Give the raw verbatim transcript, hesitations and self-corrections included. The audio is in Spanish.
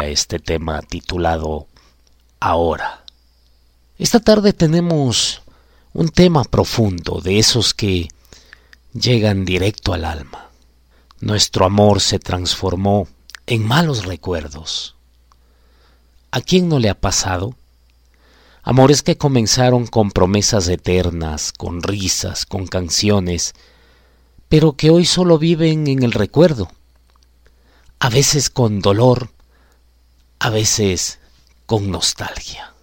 a este tema titulado Ahora. Esta tarde tenemos un tema profundo, de esos que llegan directo al alma. Nuestro amor se transformó en malos recuerdos. ¿A quién no le ha pasado? Amores que comenzaron con promesas eternas, con risas, con canciones, pero que hoy solo viven en el recuerdo. A veces con dolor, a veces con nostalgia.